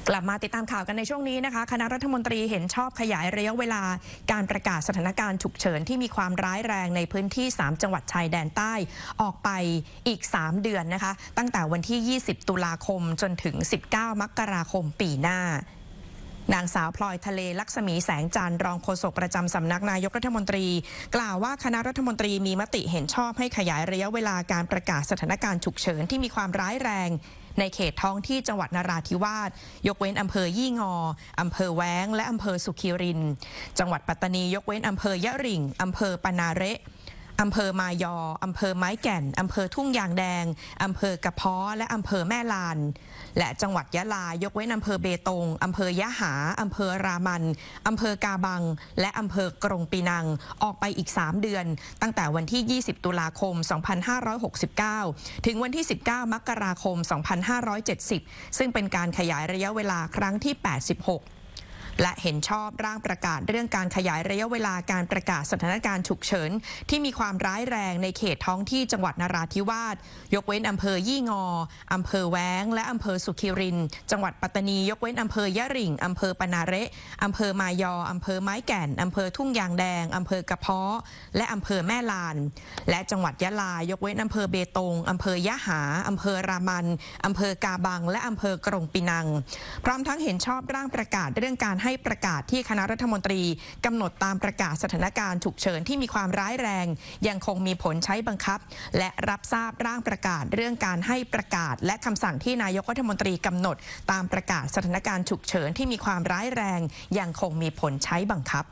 กลับมาติดตามข่าวกันในช่วงนี้นะคะคณะรัฐมนตรีเห็นชอบขยายระยะเวลาการประกาศสถานการณ์ฉุกเฉินที่มีความร้ายแรงในพื้นที่3จังหวัดชายแดนใต้ออกไปอีก3เดือนนะคะตั้งแต่วันที่20ตุลาคมจนถึง19มกราคมปีหน้านางสาวพลอยทะเลลักษมีแสงจันทร์รองโฆษกประจำสำนักนายกรัฐมนตรีกล่าวว่าคณะรัฐมนตรีมีมติเห็นชอบให้ขยายระยะเวลาการประกาศสถานการณ์ฉุกเฉินที่มีความร้ายแรงในเขตท้องที่จังหวัดนราธิวาสยกเว้นอำเภอยี่งออำเภอแว้งและอำเภอสุขีรินจังหวัดปัตตานียกเว้นอำเภอยะริ่งอำเภอปนาเระอำเภอมายออำเภอไม้แก่นอำเภอทุ่งยางแดงอำเภอกระเพาะและอำเภอแม่ลานและจังหวัดยะลายกเว้นอำเภอเบตงอำเภอยะหาอำเภอรามันอำเภอกาบังและอำเภอกรงปีนังออกไปอีก3เดือนตั้งแต่วันที่20ตุลาคม2569ถึงวันที่19มกราคม2570ซึ่งเป็นการขยายระยะเวลาครั้งที่86และเห็นชอบร่างประกาศเรื่องการขยายระยะเวลาการประกาศสถานการณ์ฉุกเฉินที่มีความร้ายแรงในเขตท้องที่จังหวัดนราธิวาสยกเว้นอำเภอยี่งออำเภอแว้งและอำเภอสุขีรินจังหวัดปัตตานียกเว้นอำเภอยะริ่งอำเภอปนาเระอำเภอมายออำเภอไม้แก่นอำเภอทุ่งยางแดงอำเภอกระเพาะและอำเภอแม่ลานและจังหวัดยะลายกเว้นอำเภอเบตงอำเภอยะหาอำเภอรามันอำเภอกาบังและอำเภอกรงปีนังพร้อมทั้งเห็นชอบร่างประกาศเรื่องการให้ประกาศที่คณะรัฐมนตรีกำหนดตามประกาศสถานการณ์ฉุกเฉินที่มีความร้ายแรงยังคงมีผลใช้บังคับและรับทราบร่างประกาศเรื่องการให้ประกาศและคำสั่งที่นายกรัฐมนตรีกำหนดตามประกาศสถานการณ์ฉุกเฉินที่มีความร้ายแรงยังคงมีผลใช้บังคับ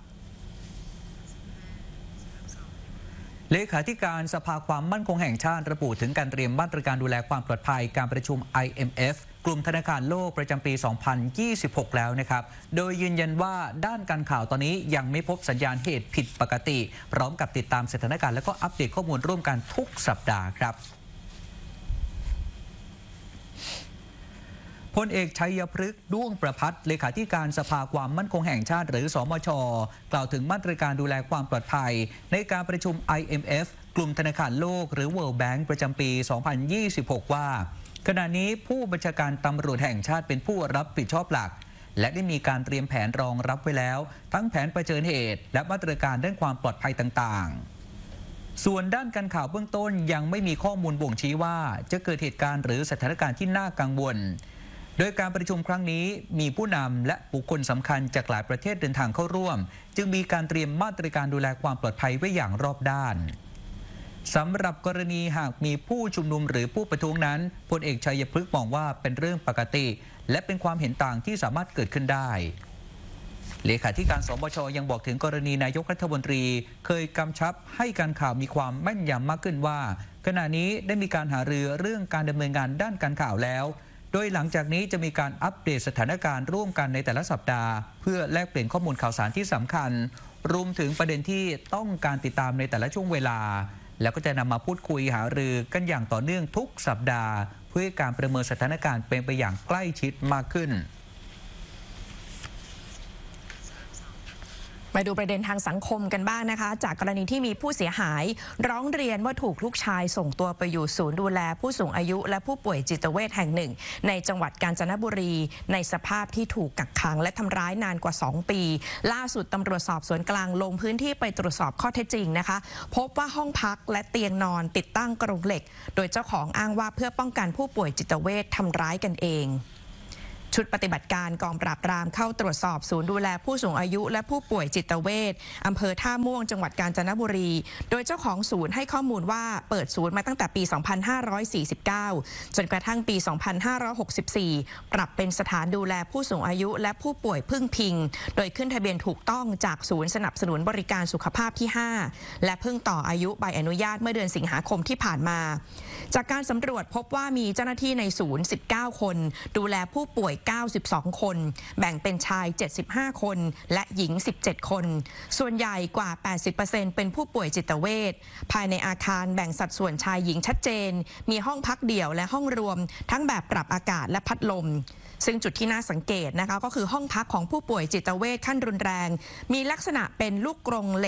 เลขาธิการสภาความมั่นคงแห่งชาติระบุถึงการเตรียมมาตรการดูแลความปลอดภัยการประชุม IMF กลุ่มธนาคารโลกประจำปี 2026 แล้วนะครับโดยยืนยันว่าด้านการข่าวตอนนี้ยังไม่พบสัญญาณเหตุผิดปกติพร้อมกับติดตามสถานการณ์และก็อัปเดตข้อมูลร่วมกันทุกสัปดาห์ครับพลเอกชัยพฤกษ์ด้วงประภัสเลขาธิการสภาความมั่นคงแห่งชาติหรือสมช.กล่าวถึงมาตรการดูแลความปลอดภัยในการประชุม IMF กลุ่มธนาคารโลกหรือ World Bank ประจำปี 2026 ว่าขณะนี้ผู้บัญชาการตำรวจแห่งชาติเป็นผู้รับผิดชอบหลักและได้มีการเตรียมแผนรองรับไว้แล้วทั้งแผนเผชิญเหตุและมาตรการด้านความปลอดภัยต่างๆส่วนด้านการข่าวเบื้องต้นยังไม่มีข้อมูลบ่งชี้ว่าจะเกิดเหตุการณ์หรือสถานการณ์ที่น่ากังวลโดยการประชุมครั้งนี้มีผู้นำและบุคคลสำคัญจากหลายประเทศเดินทางเข้าร่วมจึงมีการเตรียมมาตรการดูแลความปลอดภัยไว้อย่างรอบด้านสำหรับกรณีหากมีผู้ชุมนุมหรือผู้ประท้วงนั้นพลเอกชัยพฤกษ์มองว่าเป็นเรื่องปกติและเป็นความเห็นต่างที่สามารถเกิดขึ้นได้เลขาธิการสมช.ยังบอกถึงกรณีนายกรัฐมนตรีเคยกำชับให้การข่าวมีความแม่นยำมากขึ้นว่าขณะนี้ได้มีการหารือเรื่องการดำเนินงานด้านการข่าวแล้วโดยหลังจากนี้จะมีการอัปเดตสถานการณ์ร่วมกันในแต่ละสัปดาห์เพื่อแลกเปลี่ยนข้อมูลข่าวสารที่สำคัญรวมถึงประเด็นที่ต้องการติดตามในแต่ละช่วงเวลาแล้วก็จะนำมาพูดคุยหารือกันอย่างต่อเนื่องทุกสัปดาห์เพื่อการประเมินสถานการณ์เป็นไปอย่างใกล้ชิดมากขึ้นมาดูประเด็นทางสังคมกันบ้างนะคะจากกรณีที่มีผู้เสียหายร้องเรียนว่าถูกลูกชายส่งตัวไปอยู่ศูนย์ดูแลผู้สูงอายุและผู้ป่วยจิตเวชแห่งหนึ่งในจังหวัดกาญจนบุรีในสภาพที่ถูกกักขังและทำร้ายนานกว่า2ปีล่าสุดตำรวจสอบสวนกลางลงพื้นที่ไปตรวจสอบข้อเท็จจริงนะคะพบว่าห้องพักและเตียงนอนติดตั้งกรงเหล็กโดยเจ้าของอ้างว่าเพื่อป้องกันผู้ป่วยจิตเวชทำร้ายกันเองชุดปฏิบัติการกองปราบปรามเข้าตรวจสอบศูนย์ดูแลผู้สูงอายุและผู้ป่วยจิตเวชอำเภอท่าม่วงจังหวัดกาญจนบุรีโดยเจ้าของศูนย์ให้ข้อมูลว่าเปิดศูนย์มาตั้งแต่ปี 2549 จนกระทั่งปี 2564 ปรับเป็นสถานดูแลผู้สูงอายุและผู้ป่วยพึ่งพิงโดยขึ้นทะเบียนถูกต้องจากศูนย์สนับสนุนบริการสุขภาพที่ 5 และเพิ่งต่ออายุใบอนุญาตเมื่อเดือนสิงหาคมที่ผ่านมาจากการสำรวจพบว่ามีเจ้าหน้าที่ในศูนย์19 คนดูแลผู้ป่วย92 คนแบ่งเป็นชาย75 คนและหญิง17 คนส่วนใหญ่กว่า 80% เป็นผู้ป่วยจิตเวชภายในอาคารแบ่งสัดส่วนชายหญิงชัดเจนมีห้องพักเดี่ยวและห้องรวมทั้งแบบปรับอากาศและพัดลมซึ่งจุดที่น่าสังเกตนะคะก็คือห้องพักของผู้ป่วยจิตเวชขั้นรุนแรงมีลักษณะเป็นลูกกรงเหล็ก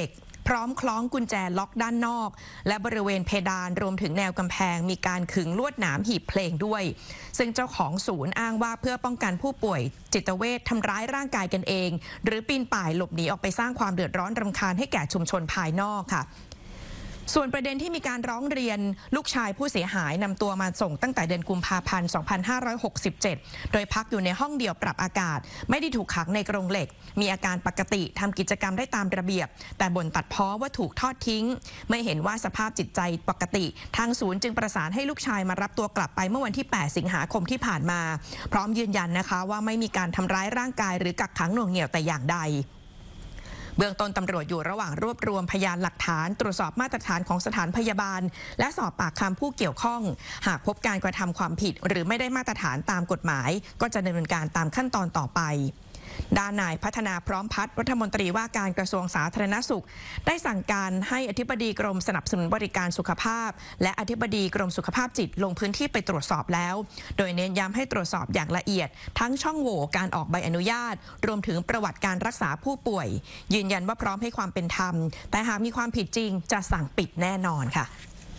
พร้อมคล้องกุญแจล็อกด้านนอกและบริเวณเพดานรวมถึงแนวกำแพงมีการขึงลวดหนามหีบเพลงด้วยซึ่งเจ้าของศูนย์อ้างว่าเพื่อป้องกันผู้ป่วยจิตเวชทำร้ายร่างกายกันเองหรือปีนป่ายหลบหนีออกไปสร้างความเดือดร้อนรำคาญให้แก่ชุมชนภายนอกค่ะส่วนประเด็นที่มีการร้องเรียนลูกชายผู้เสียหายนำตัวมาส่งตั้งแต่เดือนกุมภาพันธ์ 2567 โดยพักอยู่ในห้องเดียวปรับอากาศไม่ได้ถูกขังในกรงเหล็กมีอาการปกติทำกิจกรรมได้ตามระเบียบแต่บ่นตัดพ้อว่าถูกทอดทิ้งไม่เห็นว่าสภาพจิตใจปกติทางศูนย์จึงประสานให้ลูกชายมารับตัวกลับไปเมื่อวันที่ 8 สิงหาคมที่ผ่านมาพร้อมยืนยันนะคะว่าไม่มีการทำร้ายร่างกายหรือกักขังหน่วงเหนี่ยวแต่อย่างใดเบื้องต้นตำรวจอยู่ระหว่างรวบรวมพยานหลักฐานตรวจสอบมาตรฐานของสถานพยาบาลและสอบปากคำผู้เกี่ยวข้องหากพบการกระทำความผิดหรือไม่ได้มาตรฐานตามกฎหมายก็จะดำเนินการตามขั้นตอนต่อไปด้านนายพัฒนาพร้อมพัฒน์รัฐมนตรีว่าการกระทรวงสาธารณสุขได้สั่งการให้อธิบดีกรมสนับสนุนบริการสุขภาพและอธิบดีกรมสุขภาพจิตลงพื้นที่ไปตรวจสอบแล้วโดยเน้นย้ำให้ตรวจสอบอย่างละเอียดทั้งช่องโหว่การออกใบอนุญาตรวมถึงประวัติการรักษาผู้ป่วยยืนยันว่าพร้อมให้ความเป็นธรรมแต่หากมีความผิดจริงจะสั่งปิดแน่นอนค่ะ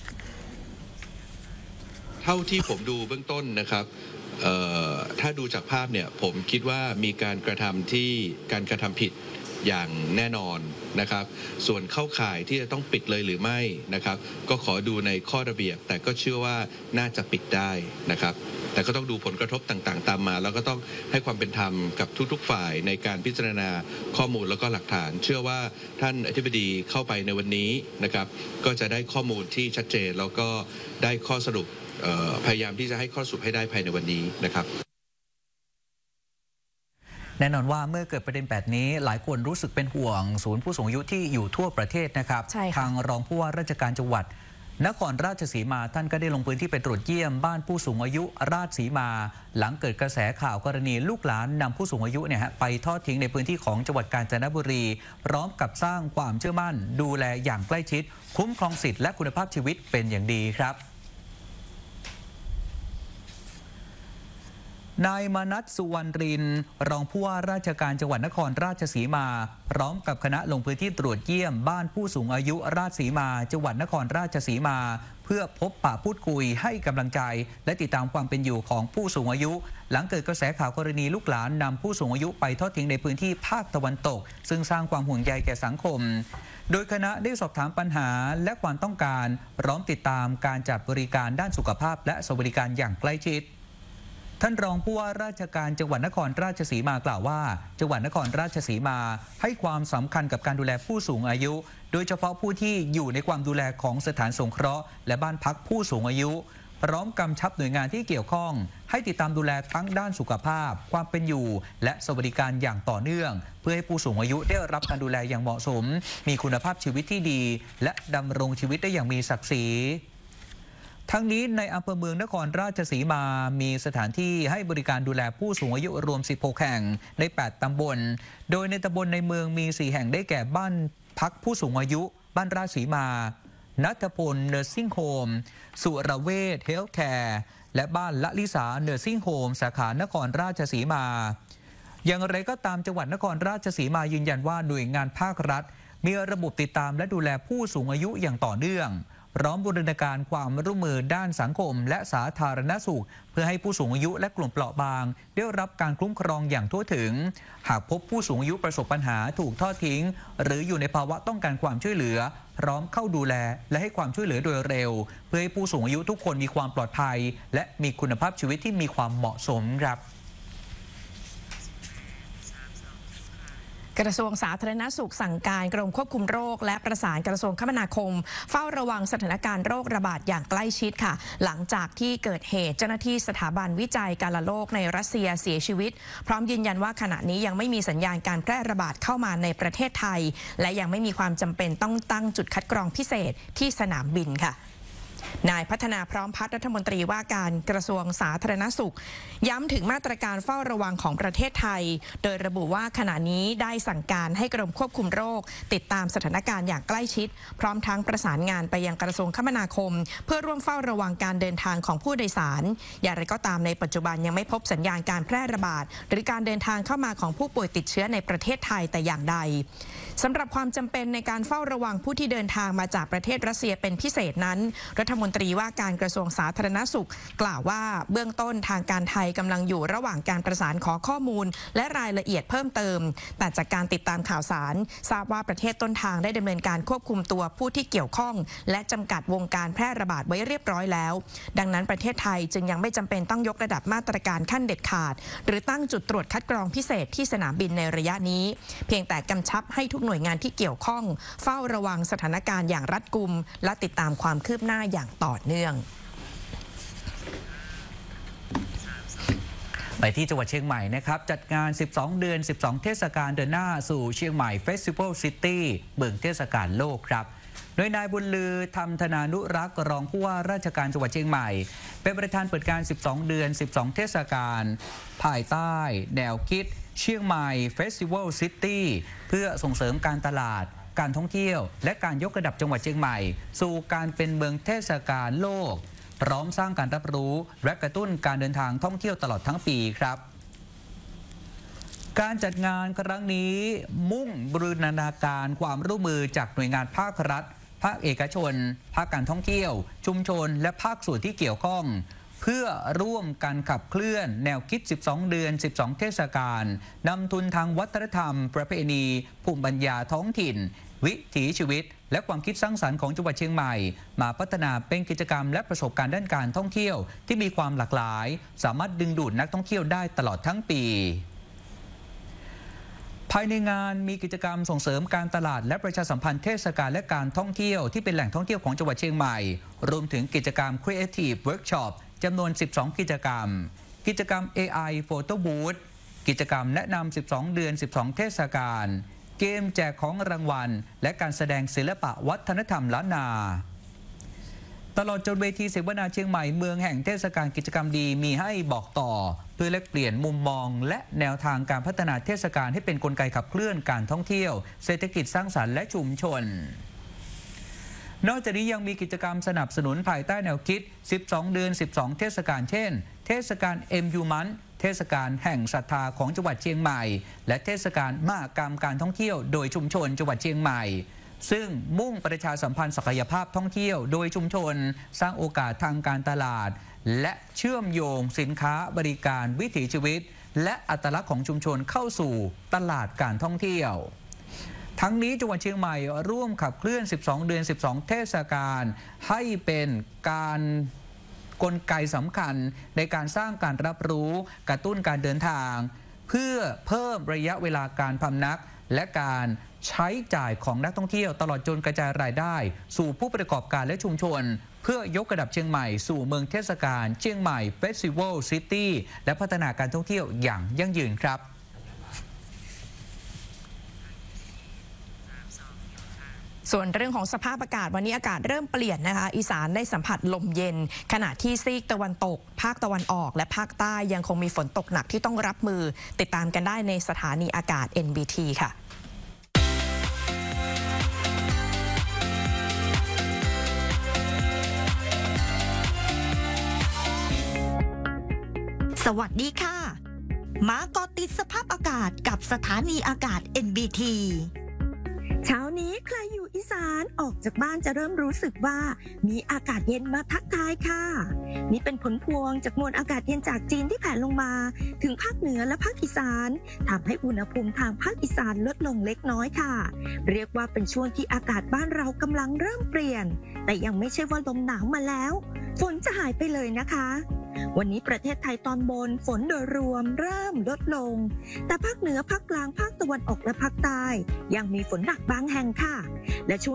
เท่าที่ผมดูเบื้องต้นนะครับถ้าดูจากภาพเนี่ยผมคิดว่ามีการกระทำผิดอย่างแน่นอนนะครับส่วนเข้าข่ายที่จะต้องปิดเลยหรือไม่นะครับก็ขอดูในข้อระเบียบแต่ก็เชื่อว่าน่าจะปิดได้นะครับแต่ก็ต้องดูผลกระทบต่างๆตามมาแล้วก็ต้องให้ความเป็นธรรมกับทุกๆฝ่ายในการพิจารณาข้อมูลแล้วก็หลักฐานเชื่อว่าท่านอธิบดีเข้าไปในวันนี้นะครับก็จะได้ข้อมูลที่ชัดเจนแล้วก็ได้ข้อสรุปพยายามที่จะให้ข้อสรุปให้ได้ภายในวันนี้นะครับแน่นอนว่าเมื่อเกิดประเด็นแบบนี้หลายคนรู้สึกเป็นห่วงศูนย์ผู้สูงอายุที่อยู่ทั่วประเทศนะครับทางรองผู้ว่าราชการจังหวัดนครราชสีมาท่านก็ได้ลงพื้นที่ไปตรวจเยี่ยมบ้านผู้สูงอายุราชสีมาหลังเกิดกระแสข่าวกรณีลูกหลานนำผู้สูงอายุไปทอดทิ้งในพื้นที่ของจังหวัดกาญจนบุรีพร้อมกับสร้างความเชื่อมั่นดูแลอย่างใกล้ชิดคุ้มครองสิทธิและคุณภาพชีวิตเป็นอย่างดีครับนายมนัส สุวรรณรินทร์รองผู้ว่าราชการจังหวัดนครราชสีมาพร้อมกับคณะลงพื้นที่ตรวจเยี่ยมบ้านผู้สูงอายุราชสีมาจังหวัดนครราชสีมาเพื่อพบปะพูดคุยให้กำลังใจและติดตามความเป็นอยู่ของผู้สูงอายุหลังเกิดกระแสข่าวกรณีลูกหลานนำผู้สูงอายุไปทอดทิ้งในพื้นที่ภาคตะวันตกซึ่งสร้างความห่วงใยแก่สังคมโดยคณะได้สอบถามปัญหาและความต้องการพร้อมติดตามการจัดบริการด้านสุขภาพและสวัสดิการอย่างใกล้ชิดท่านรองผู้ว่าราชการจังหวัดนครราชสีมากล่าวว่าจังหวัดนครราชสีมาให้ความสำคัญกับการดูแลผู้สูงอายุโดยเฉพาะผู้ที่อยู่ในความดูแลของสถานสงเคราะห์และบ้านพักผู้สูงอายุพร้อมกำชับหน่วยงานที่เกี่ยวข้องให้ติดตามดูแลทั้งด้านสุขภาพความเป็นอยู่และสวัสดิการอย่างต่อเนื่องเพื่อให้ผู้สูงอายุได้รับการดูแลอย่างเหมาะสมมีคุณภาพชีวิตที่ดีและดำรงชีวิตได้อย่างมีศักดิ์ศรีทั้งนี้ในอำเภอเมืองนครราชสีมามีสถานที่ให้บริการดูแลผู้สูงอายุรวม16แห่งใน8ตำบลโดยในตำบลในเมืองมี4แห่งได้แก่บ้านพักผู้สูงอายุบ้านราชสีมาณัฐพลเนอร์ซิ่งโฮมสุรเวชเฮลท์แคร์และบ้านละลิสาเนอร์ซิ่งโฮมสาขานครราชสีมาอย่างไรก็ตามจังหวัดนครราชสีมายืนยันว่าหน่วยงานภาครัฐมีระบบติดตามและดูแลผู้สูงอายุอย่างต่อเนื่องพร้อมบูรณาการความร่วมมือด้านสังคมและสาธารณสุขเพื่อให้ผู้สูงอายุและกลุ่มเปราะบางได้รับการคุ้มครองอย่างทั่วถึงหากพบผู้สูงอายุประสบปัญหาถูกทอดทิ้งหรืออยู่ในภาวะต้องการความช่วยเหลือพร้อมเข้าดูแลและให้ความช่วยเหลือโดยเร็วเพื่อให้ผู้สูงอายุทุกคนมีความปลอดภัยและมีคุณภาพชีวิตที่มีความเหมาะสมครับกระทรวงสาธารณสุขสั่งการกรมควบคุมโรคและประสานกระทรวงคมนาคมเฝ้าระวังสถานการณ์โรคระบาดอย่างใกล้ชิดค่ะหลังจากที่เกิดเหตุเจ้าหน้าที่สถาบันวิจัยการโรคในรัสเซียเสียชีวิตพร้อมยืนยันว่าขณะนี้ยังไม่มีสัญญาณการแพร่ระบาดเข้ามาในประเทศไทยและยังไม่มีความจำเป็นต้องตั้งจุดคัดกรองพิเศษที่สนามบินค่ะนายพัฒนาพร้อมพัฒน์รัฐมนตรีว่าการกระทรวงสาธารณสุขย้ำถึงมาตรการเฝ้าระวังของประเทศไทยโดยระบุว่าขณะนี้ได้สั่งการให้กรมควบคุมโรคติดตามสถานการณ์อย่างใกล้ชิดพร้อมทั้งประสานงานไปยังกระทรวงคมนาคมเพื่อร่วมเฝ้าระวังการเดินทางของผู้โดยสารอย่างไรก็ตามในปัจจุบันยังไม่พบสัญญาณการแพร่ระบาดหรือการเดินทางเข้ามาของผู้ป่วยติดเชื้อในประเทศไทยแต่อย่างใดสำหรับความจำเป็นในการเฝ้าระวังผู้ที่เดินทางมาจากประเทศรัสเซียเป็นพิเศษนั้นรัฐมนตรีว่าการกระทรวงสาธารณสุขกล่าวว่าเบื้องต้นทางการไทยกำลังอยู่ระหว่างการประสานขอข้อมูลและรายละเอียดเพิ่มเติมแต่จากการติดตามข่าวสารทราบว่าประเทศต้นทางได้ดำเนินการควบคุมตัวผู้ที่เกี่ยวข้องและจำกัดวงการแพร่ระบาดไว้เรียบร้อยแล้วดังนั้นประเทศไทยจึงยังไม่จำเป็นต้องยกระดับมาตรการขั้นเด็ดขาดหรือตั้งจุดตรวจคัดกรองพิเศษที่สนามบินในระยะนี้เพียงแต่กำชับให้ทุกหน่วยงานที่เกี่ยวข้องเฝ้าระวังสถานการณ์อย่างรัดกุมและติดตามความคืบหน้าอย่างต่อเนื่องไปที่จังหวัดเชียงใหม่นะครับจัดงาน 12 เดือน 12 เทศกาลเดินหน้าสู่เชียงใหม่เฟสติวัลซิตี้เบิ่งเทศกาลโลกครับโดยนายบุญลือธรรมธนานุรักษ์รองผู้ว่าราชการจังหวัดเชียงใหม่เป็นประธานเปิดการ 12 เดือน 12 เทศกาลภายใต้แนวคิดเชียงใหม่เฟสติวัลซิตี้เพื่อส่งเสริมการตลาดการท่องเที่ยวและการยกระดับจังหวัดเชียงใหม่สู่การเป็นเมืองเทศกาลโลกพร้อมสร้างการรับรู้และกระตุ้นการเดินทางท่องเที่ยวตลอดทั้งปีครับการจัดงานครั้งนี้มุ่งบูรณาการความร่วมมือจากหน่วยงานภาครัฐภาคเอกชนภาคการท่องเที่ยวชุมชนและภาคส่วนที่เกี่ยวข้องเพื่อร่วมกันขับเคลื่อนแนวคิด 12 เดือน 12 เทศกาลนำทุนทางวัฒนธรรมประเพณีภูมิปัญญาท้องถิ่นวิถีชีวิตและความคิดสร้างสรรค์ของจังหวัดเชียงใหม่มาพัฒนาเป็นกิจกรรมและประสบการณ์ด้านการท่องเที่ยวที่มีความหลากหลายสามารถดึงดูดนักท่องเที่ยวได้ตลอดทั้งปีภายในงานมีกิจกรรมส่งเสริมการตลาดและประชาสัมพันธ์เทศกาลและการท่องเที่ยวที่เป็นแหล่งท่องเที่ยวของจังหวัดเชียงใหม่รวมถึงกิจกรรม Creative Workshop จำนวน 12 กิจกรรมกิจกรรม AI Photo Booth กิจกรรมแนะนำ 12 เดือน 12 เทศกาลเกมแจกของรางวัลและการแสดงศิลปะวัฒนธรรมล้านนาตลอดจนเวทีเสวนาเชียงใหม่เมืองแห่งเทศกาลกิจกรรมดีมีให้บอกต่อเพื่อแลกเปลี่ยนมุมมองและแนวทางการพัฒนาเทศกาลให้เป็นกลไกขับเคลื่อนการท่องเที่ยวเศรษฐกิจสร้างสรรค์และชุมชนนอกจากนี้ยังมีกิจกรรมสนับสนุนภายใต้แนวคิด 12 เดือน 12 เทศกาลเช่นเทศกาล MU Month เทศกาลแห่งศรัทธาของจังหวัดเชียงใหม่และเทศกาลมหกรรมการท่องเที่ยวโดยชุมชนจังหวัดเชียงใหม่ซึ่งมุ่งประชาสัมพันธ์ศักยภาพท่องเที่ยวโดยชุมชนสร้างโอกาสทางการตลาดและเชื่อมโยงสินค้าบริการวิถีชีวิตและอัตลักษณ์ของชุมชนเข้าสู่ตลาดการท่องเที่ยวทั้งนี้จังหวัดเชียงใหม่ร่วมขับเคลื่อน 12 เดือน 12 เทศกาลให้เป็นการกลไกสำคัญในการสร้างการรับรู้กระตุ้นการเดินทางเพื่อเพิ่มระยะเวลาการพำนักและการใช้จ่ายของนักท่องเที่ยวตลอดจนกระจายรายได้สู่ผู้ประกอบการและชุมชนเพื่อยกระดับเชียงใหม่สู่เมืองเทศกาลเชียงใหม่เฟสติวัลซิตี้และพัฒนาการท่องเที่ยวอย่างยั่งยืนครับส่วนเรื่องของสภาพอากาศวันนี้อากาศเริ่มเปลี่ยนนะคะอีสานได้สัมผัสลมเย็นขณะที่ซีกตะวันตกภาคตะวันออกและภาคใต้ยังคงมีฝนตกหนักที่ต้องรับมือติดตามกันได้ในสถานีอากาศ NBT ค่ะสวัสดีค่ะมาเกาะติดสภาพอากาศกับสถานีอากาศ NBTเช้านี้ใครอยู่อีสานออกจากบ้านจะเริ่มรู้สึกว่ามีอากาศเย็นมาทักทายค่ะนี่เป็นผลพวงจากมวลอากาศเย็นจากจีนที่แผ่ลงมาถึงภาคเหนือและภาคอีสานทำให้อุณหภูมิทางภาคอีสานลดลงเล็กน้อยค่ะเรียกว่าเป็นช่วงที่อากาศบ้านเรากำลังเริ่มเปลี่ยนแต่ยังไม่ใช่ว่าลมหนาวมาแล้วฝนจะหายไปเลยนะคะวันนี้ประเทศไทยตอนบนฝนโดยรวมเริ่มลดลงแต่ภาคเหนือภาคกลางภาคตะวันออกและภาคใต้ยังมีฝนหนักบางแห่งค่ะและช่วง